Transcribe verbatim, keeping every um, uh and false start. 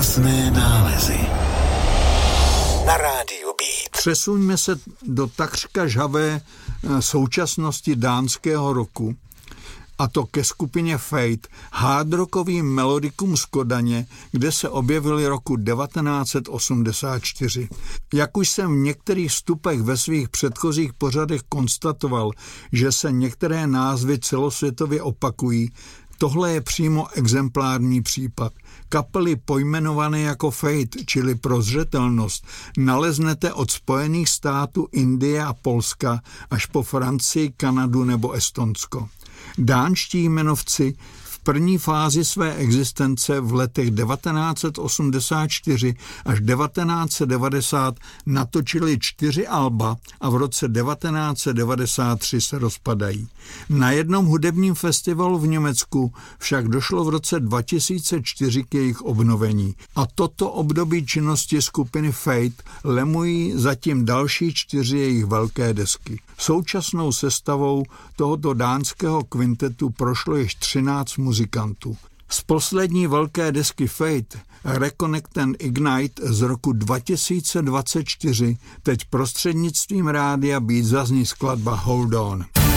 Krásné nálezy na rádiu Beat. Přesuňme se do takřka žhavé současnosti dánského roku, a to ke skupině Fate, hardrockovým melodikům z Kodaně, kde se objevili roku devatenáct set osmdesát čtyři. Jak už jsem v některých vstupech ve svých předchozích pořadech konstatoval, že se některé názvy celosvětově opakují, tohle je přímo exemplární případ. Kapely pojmenované jako Fate, čili pro zřetelnost, naleznete od Spojených států, Indie a Polska až po Francii, Kanadu nebo Estonsko. Dánští jmenovci v první fázi své existence v letech devatenáct set osmdesát čtyři až devatenáct set devadesát natočili čtyři alba a v roce devatenáct set devadesát tři se rozpadají. Na jednom hudebním festivalu v Německu však došlo v roce dva tisíce čtyři k jejich obnovení. A toto období činnosti skupiny Fate lemují zatím další čtyři jejich velké desky. Současnou sestavou tohoto dánského kvintetu prošlo již třináct muzikantů. Z poslední velké desky Fate, Reconnect and Ignite z roku dva tisíce dvacet čtyři, teď prostřednictvím rádia Beat zazní skladba Hold On.